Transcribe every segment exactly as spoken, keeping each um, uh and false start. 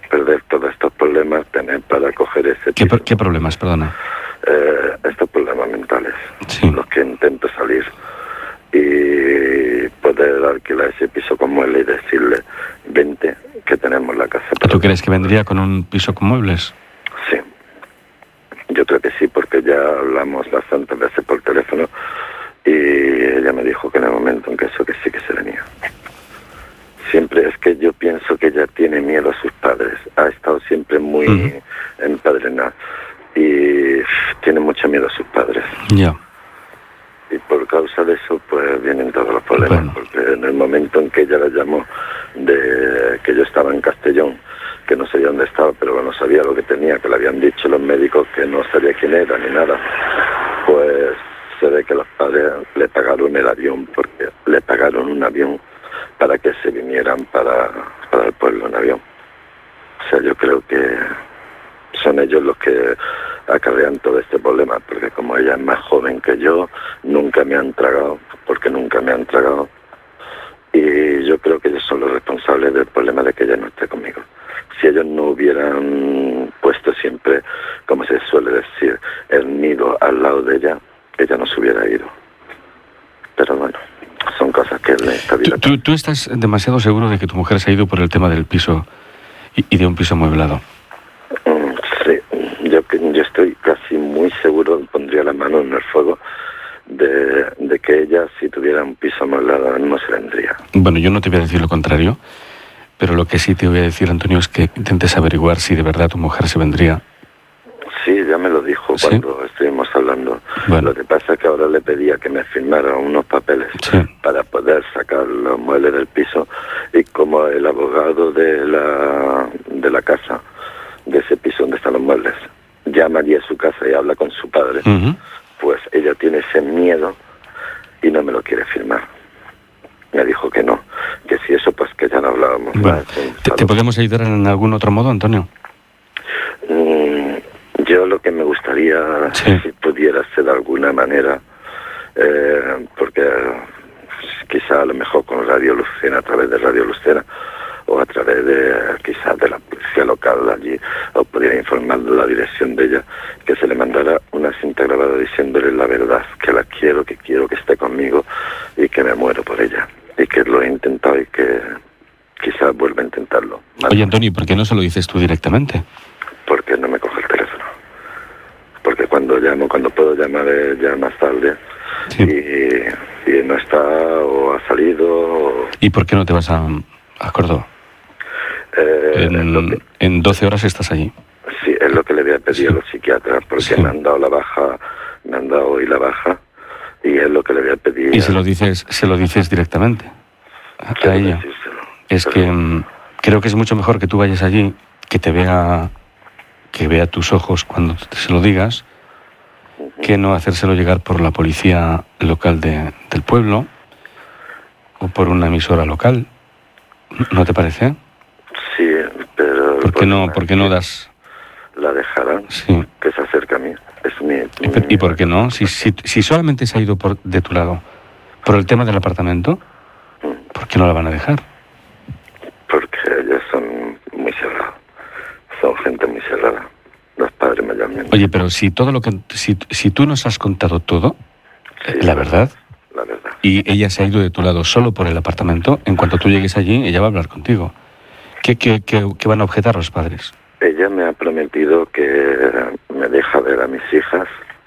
perder todos estos problemas, tener para coger ese ¿Qué, piso. ¿Qué problemas, perdona? Eh, estos problemas mentales, sí. los que intento salir y poder alquilar ese piso como él y decirle, vente, que tenemos la casa. ¿Tú ti. crees que vendría con un piso con muebles? Sí, yo creo que sí, porque ya hablamos bastantes veces por teléfono y ella me dijo que en el momento en que eso que sí que se venía. Siempre es que yo pienso que ella tiene miedo a sus padres, ha estado siempre muy uh-huh. empadrenada y tiene mucho miedo a sus padres. Ya. Yeah. Y por causa de eso, pues vienen todos los problemas, bueno. Porque en el momento en que ella la llamó, de que yo estaba en Castellón, que no sabía dónde estaba, pero no sabía lo que tenía, que le habían dicho los médicos que no sabía quién era ni nada, pues se ve que los padres le pagaron el avión, porque le pagaron un avión para que se vinieran para, para el pueblo en avión. O sea, yo creo que son ellos los que acarrean todo este problema, porque como ella es más joven que yo, nunca me han tragado, porque nunca me han tragado, y yo creo que ellos son los responsables del problema de que ella no esté conmigo. Si ellos no hubieran puesto siempre, como se suele decir, el nido al lado de ella, ella no se hubiera ido. Pero bueno, son cosas que en esta vida... ¿Tú, tú, tú estás demasiado seguro de que tu mujer se ha ido por el tema del piso y, y de un piso amueblado? Mm, sí, yo, yo estoy casi muy seguro, pondría la mano en el fuego, de, de que ella, si tuviera un piso amueblado, no se vendría. Bueno, yo no te voy a decir lo contrario, pero lo que sí te voy a decir, Antonio, es que intentes averiguar si de verdad tu mujer se vendría. Sí, ya me lo dijo ¿Sí? cuando estuvimos hablando. Bueno. Lo que pasa es que ahora le pedía que me firmara unos papeles sí. para poder sacar los muebles del piso, y como el abogado de la, de la casa, de ese piso donde están los muebles, llama allí a su casa y habla con su padre, uh-huh. pues ella tiene ese miedo y no me lo quiere firmar. Me dijo que no, que si eso, pues que ya no hablábamos bueno, más. ¿Te, ¿Te podemos ayudar en algún otro modo, Antonio? Mm, yo lo que me gustaría, sí. si pudiera ser de alguna manera, eh, porque quizá a lo mejor con Radio Lucena, a través de Radio Lucena, o a través de quizás de la policía local allí, o pudiera informar de la dirección de ella, que se le mandara una cinta grabada diciéndole la verdad, que la quiero, que quiero que esté conmigo y que me muero por ella, y que lo he intentado y que quizás vuelva a intentarlo. ¿Vale? Oye, Antonio, ¿por qué no se lo dices tú directamente? Porque no me coge el teléfono. Porque cuando llamo, cuando puedo llamar ya más tarde, sí. y, y no está, o ha salido... O... ¿Y por qué no te vas a, a Córdoba? Eh, en, que, en doce horas estás allí. Sí, es lo que le voy a pedir sí. a los psiquiatras, porque sí. me han dado la baja, me han dado hoy la baja, y es lo que le voy a pedir. ¿Y se lo dices, se lo dices directamente a, a ella? Decírselo, es pero... que um, creo que es mucho mejor que tú vayas allí, que te vea, que vea tus ojos cuando se lo digas, uh-huh. que no hacérselo llegar por la policía local de, del pueblo o por una emisora local. ¿No te parece? Sí, pero... ¿Por qué no, ¿por qué no das...? La dejarán, sí. que se acerque a mí. Es mi, ¿Y, por, ¿Y por qué no? Si, si, si solamente se ha ido por, de tu lado por el tema del apartamento, ¿por qué no la van a dejar? Porque ellos son muy cerrados. Son gente muy cerrada. Los padres me llaman. Oye, pero si todo lo que... Si, si tú nos has contado todo, sí, la verdad... La verdad. Y ella se ha ido de tu lado solo por el apartamento, en cuanto tú llegues allí, ella va a hablar contigo. ¿Qué, qué, qué, qué van a objetar los padres? Ella me ha prometido que me deja ver a mis hijas,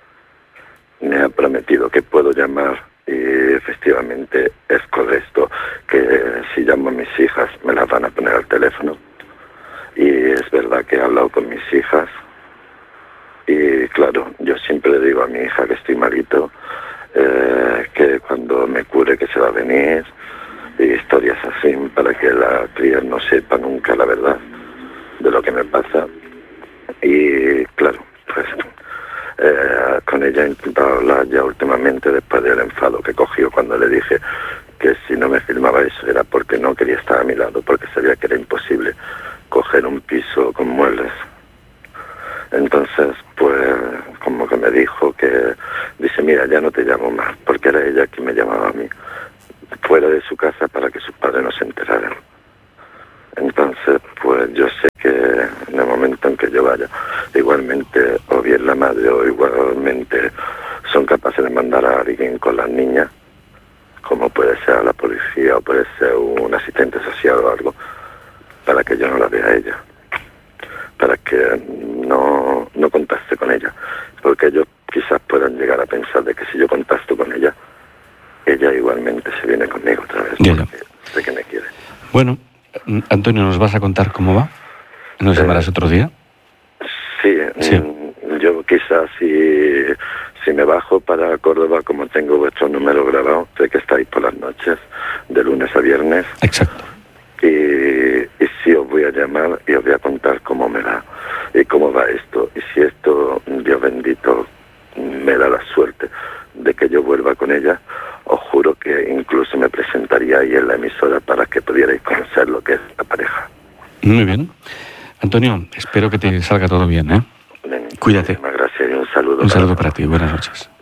me ha prometido que puedo llamar, y efectivamente es correcto que si llamo a mis hijas me las van a poner al teléfono, y es verdad que he hablado con mis hijas, y claro, yo siempre le digo a mi hija que estoy malito, eh, que cuando me cure que se va a venir, y historias así, para que la cría no sepa nunca la verdad de lo que me pasa. Y claro, pues eh, con ella he intentado hablar ya últimamente, después del enfado que cogió cuando le dije que si no me firmaba eso era porque no quería estar a mi lado, porque sabía que era imposible coger un piso con muebles. Entonces, pues, como que me dijo que, dice, mira, ya no te llamo más, porque era ella quien me llamaba a mí, fuera de su casa para que sus padres no se enteraran. Entonces, pues yo sé que o igualmente son capaces de mandar a alguien con las niñas, como puede ser la policía o puede ser un asistente social o algo, para que yo no la vea a ella, para que no, no contacte con ella, porque ellos quizás puedan llegar a pensar de que si yo contacto con ella, ella igualmente se viene conmigo otra vez, ya, porque sé que me quiere. Bueno, Antonio, ¿nos vas a contar cómo va? ¿Nos Eh, llamarás otro día? Sí, Sí. mm, yo quizás si, si me bajo para Córdoba, como tengo vuestro número grabado, sé que estáis por las noches, de lunes a viernes. Exacto. Y, y sí os voy a llamar y os voy a contar cómo me va y cómo va esto. Y si esto, Dios bendito, me da la suerte de que yo vuelva con ella, os juro que incluso me presentaría ahí en la emisora para que pudierais conocer lo que es la pareja. Muy bien. Antonio, espero que te salga todo bien, ¿eh? Bien, Cuídate. muchísimas gracias y un saludo. Un saludo para para ti. Buenas noches.